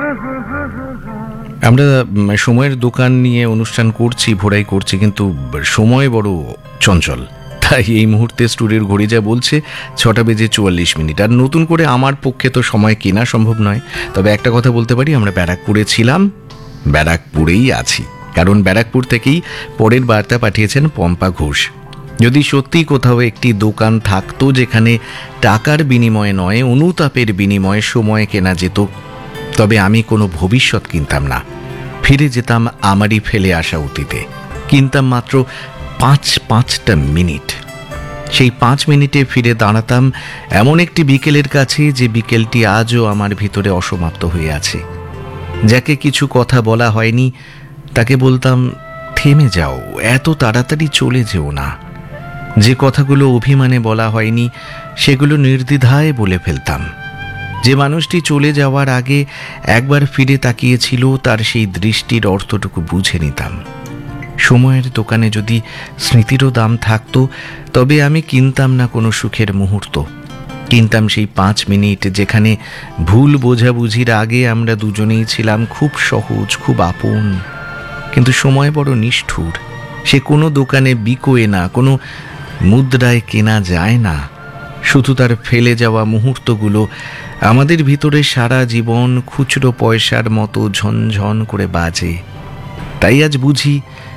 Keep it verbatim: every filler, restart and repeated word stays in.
আমরা উম, সময়ের দোকান নিয়ে অনুষ্ঠান করছি, ভোরাই করছি, কিন্তু সময় বড় চঞ্চল। তাই এই মুহূর্তে স্টুডিওর ঘড়ি যা বলছে ছটা বেজে চুয়াল্লিশ মিনিট। আর নতুন করে আমার পক্ষে তো সময় কেনা সম্ভব নয়, তবে একটা কথা বলতে পারি, আমরা ব্যারাকপুরে ছিলাম, ব্যারাকপুরেই আছি। কারণ ব্যারাকপুর থেকেই পরের বার্তা পাঠিয়েছেন পম্পা ঘোষ। যদি সত্যি কোথাও একটি দোকান থাকতো যেখানে টাকার বিনিময়ে নয়, অনুতাপের বিনিময়ে সময় কেনা যেত, তবে আমি কোনো ভবিষ্যৎ কিনতাম না। ফিরে যেতাম আমারই ফেলে আসা অতীতে। কিনতাম মাত্র পাঁচ পাঁচটা মিনিট। সেই পাঁচ মিনিটে ফিরে দাঁড়াতাম এমন একটি বিকেলের কাছে, যে বিকেলটি আজও আমার ভিতরে অসমাপ্ত হয়ে আছে। যাকে কিছু কথা বলা হয়নি তাকে বলতাম, থেমে যাও, এত তাড়াতাড়ি চলে যেও না। যে কথাগুলো অভিমানে বলা হয়নি সেগুলো নির্দ্বিধায় বলে ফেলতাম। যে মানুষটি চলে যাওয়ার আগে একবার ফিরে তাকিয়েছিল, তার সেই দৃষ্টির অর্থটুকু বুঝে নিতাম। সময়ের দোকানে যদি স্মৃতিরও দাম থাকতো, তবে আমি কিনতাম না কোনো সুখের মুহূর্ত। কিনতাম সেই পাঁচ মিনিট যেখানে ভুল বোঝাবুঝির আগে আমরা দুজনেই ছিলাম খুব সহজ, খুব আপন। কিন্তু সময় বড় নিষ্ঠুর। সে কোনো দোকানে বিকোয় না, কোনো মুদ্রায় কেনা যায় না। শুধু তার ফেলে যাওয়া মুহূর্তগুলো আমাদের ভিতরে সারা জীবন খুচরো পয়সার মতো ঝনঝন করে বাজে। তাই আজ বুঝি